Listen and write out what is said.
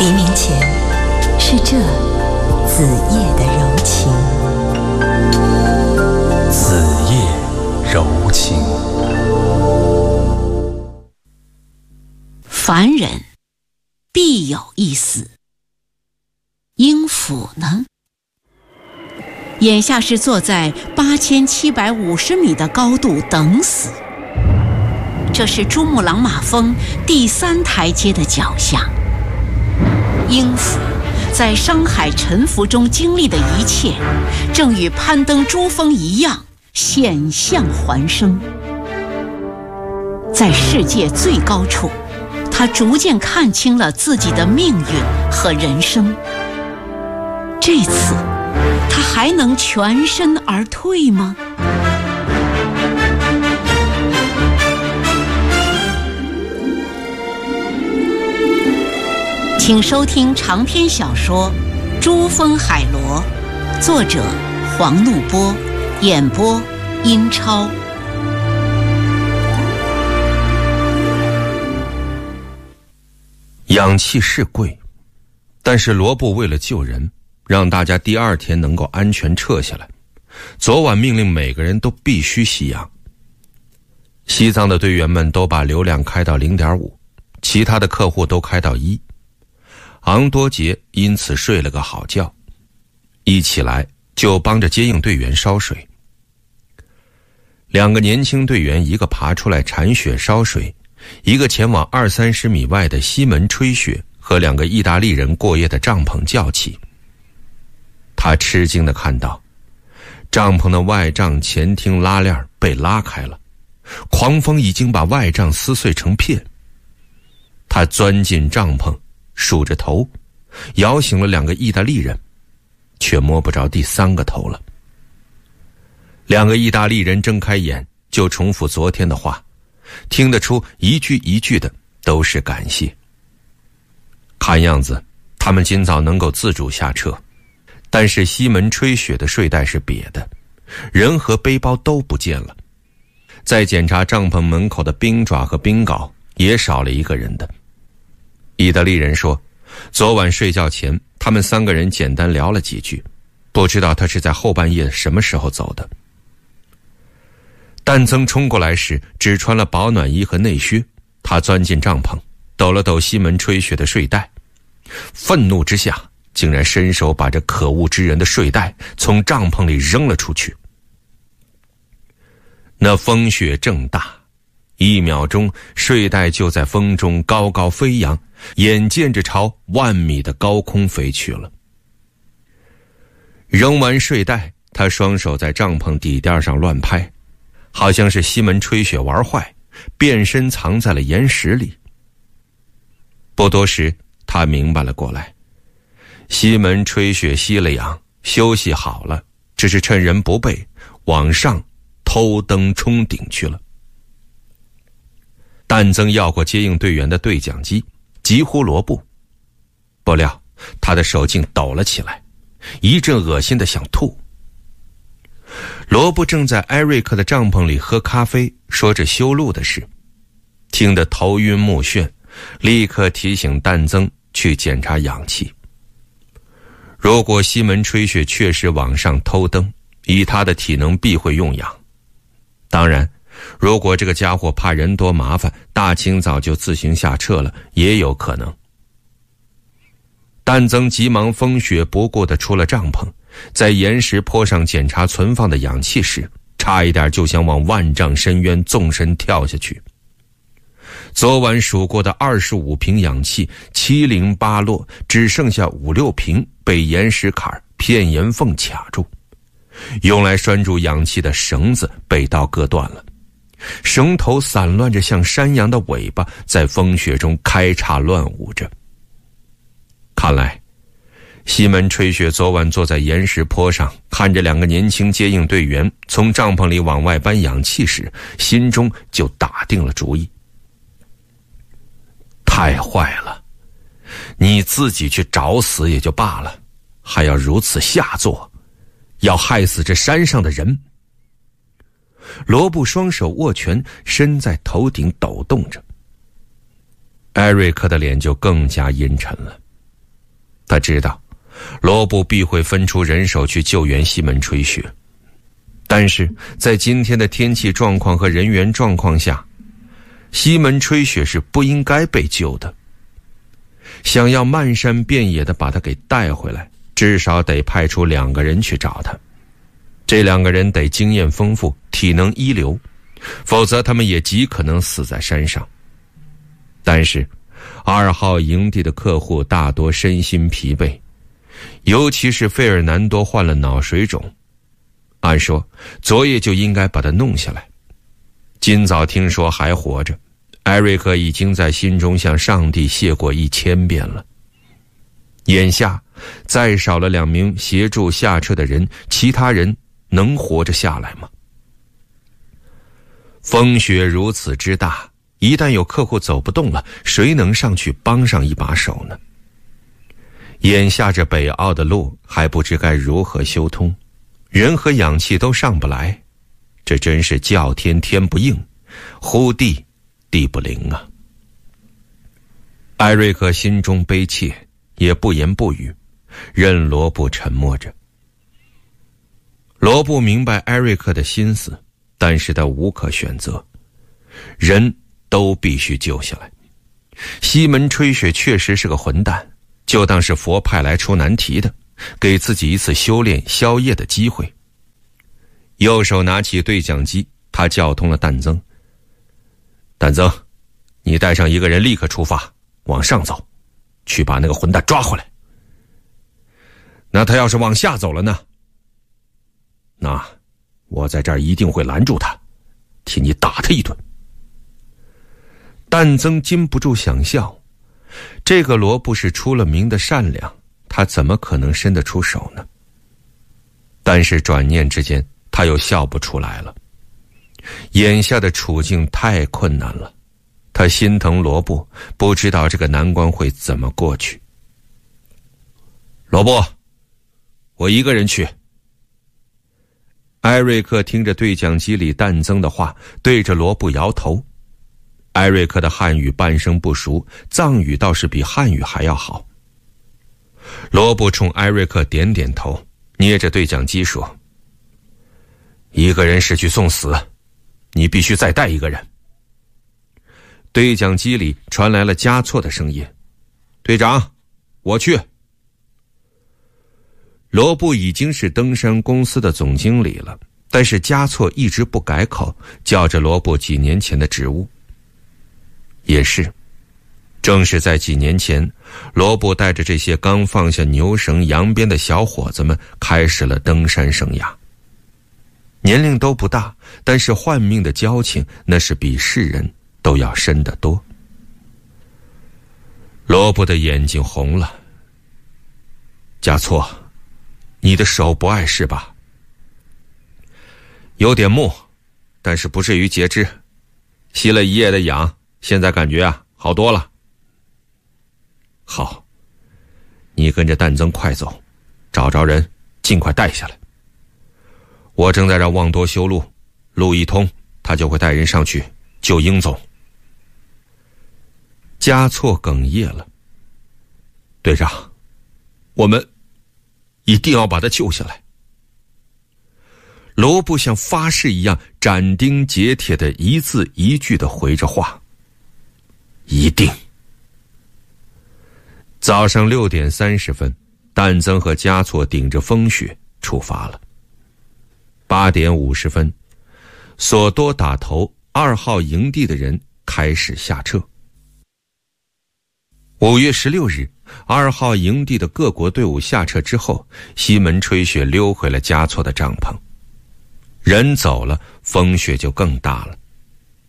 黎明前是这子夜的柔情， 子夜柔情。 凡人必有一死，应府呢？眼下是坐在8750米的高度等死，这是珠穆朗玛峰第3台阶的脚下。应府在商海沉浮中经历的一切，正与攀登珠峰一样险象环生。在世界最高处，他逐渐看清了自己的命运和人生。这次他还能全身而退吗？请收听长篇小说《珠峰海螺》，作者黄怒波，演播殷超。 氧气是贵，但是罗布为了救人，让大家第2天能够安全撤下来，昨晚命令每个人都必须吸氧。西藏的队员们都把流量开到 0.5， 其他的客户都开到1。昂多杰因此睡了个好觉，一起来就帮着接应队员烧水。2个年轻队员，一个爬出来铲雪烧水，一个前往20-30米外的西门吹雪和2个意大利人过夜的帐篷叫起。他吃惊地看到，帐篷的外帐前厅拉链被拉开了，狂风已经把外帐撕碎成片。他钻进帐篷，数着头，摇醒了2个意大利人，却摸不着第3个头了。2个意大利人睁开眼就重复昨天的话，听得出一句一句的都是感谢。看样子他们今早能够自主下撤，但是西门吹雪的睡袋是瘪的，人和背包都不见了。在检查帐篷门口的冰爪和冰镐也少了1个人的。意大利人说，昨晚睡觉前他们3个人简单聊了几句，不知道他是在后半夜什么时候走的。但曾冲过来时只穿了保暖衣和内靴，他钻进帐篷，抖了抖西门吹雪的睡袋，愤怒之下竟然伸手把这可恶之人的睡袋从帐篷里扔了出去。那风雪正大，1秒钟睡袋就在风中高高飞扬，眼见着朝10000米的高空飞去了。扔完睡袋，他双手在帐篷底垫上乱拍，好像是西门吹雪玩坏，变身藏在了岩石里。不多时，他明白了过来，西门吹雪吸了氧，休息好了，只是趁人不备，往上偷登冲顶去了。但曾要过接应队员的对讲机，急呼罗布，不料他的手竟抖了起来，一阵恶心的想吐。罗布正在艾瑞克的帐篷里喝咖啡，说着修路的事，听得头晕目眩，立刻提醒但曾去检查氧气。如果西门吹雪确实往上偷登，以他的体能必会用氧。当然，如果这个家伙怕人多麻烦，大清早就自行下撤了，也有可能。但曾急忙风雪不顾地出了帐篷，在岩石坡上检查存放的氧气时，差一点就想往万丈深渊纵身跳下去。昨晚数过的25瓶氧气七零八落，只剩下5-6瓶被岩石坎片岩缝卡住，用来拴住氧气的绳子被刀割断了，绳头散乱着像山羊的尾巴，在风雪中开叉乱舞着。看来西门吹雪昨晚坐在岩石坡上，看着2个年轻接应队员从帐篷里往外搬氧气时，心中就打定了主意。太坏了，你自己去找死也就罢了，还要如此下作，要害死这山上的人。罗布双手握拳，身在头顶抖动着。艾瑞克的脸就更加阴沉了， 他知道罗布必会分出人手去救援西门吹雪，但是在今天的天气状况和人员状况下，西门吹雪是不应该被救的。想要漫山遍野地把他给带回来，至少得派出2个人去找他。这2个人得经验丰富，体能一流，否则他们也极可能死在山上。但是2号营地的客户大多身心疲惫，尤其是费尔南多患了脑水肿，按说昨夜就应该把他弄下来。今早听说还活着，艾瑞克已经在心中向上帝谢过1000遍了。眼下再少了2名协助下车的人，其他人能活着下来吗？风雪如此之大，一旦有客户走不动了，谁能上去帮上一把手呢？眼下这北澳的路还不知该如何修通，人和氧气都上不来，这真是叫天天不应，呼地地不灵啊！艾瑞克心中悲切，也不言不语，任罗布沉默着。罗布明白艾瑞克的心思，但是他无可选择，人都必须救下来。西门吹雪确实是个混蛋，就当是佛派来出难题的，给自己一次修炼宵夜的机会。右手拿起对讲机，他叫通了但增。但增，你带上1个人立刻出发，往上走，去把那个混蛋抓回来。那他要是往下走了呢？那我在这儿一定会拦住他，替你打他一顿。但增禁不住想笑，这个罗布是出了名的善良，他怎么可能伸得出手呢？但是转念之间，他又笑不出来了。眼下的处境太困难了，他心疼罗布，不知道这个难关会怎么过去。罗布，我1个人去。艾瑞克听着对讲机里但增的话，对着罗布摇头。艾瑞克的汉语半生不熟，藏语倒是比汉语还要好。罗布冲艾瑞克点点头，捏着对讲机说：“1个人是去送死，你必须再带1个人。”对讲机里传来了加措的声音：“队长，我去。”罗布已经是登山公司的总经理了，但是加措一直不改口，叫着罗布几年前的职务。也是，正是在几年前，罗布带着这些刚放下牛绳扬鞭的小伙子们开始了登山生涯。年龄都不大，但是换命的交情那是比世人都要深得多。罗布的眼睛红了。加措，你的手不碍事吧？有点木，但是不至于截肢，吸了1夜的氧，现在感觉好多了。好，你跟着但增快走，找着人尽快带下来。我正在让旺多修路，路一通，他就会带人上去救英总。加措哽咽了。队长，我们一定要把他救下来。罗布像发誓一样斩钉截铁的一字一句的回着话：一定。早上6点30分，但增和加措顶着风雪出发了。8点50分，索多打头2号营地的人开始下撤。5月16日，2号营地的各国队伍下撤之后，西门吹雪溜回了加措的帐篷。人走了，风雪就更大了。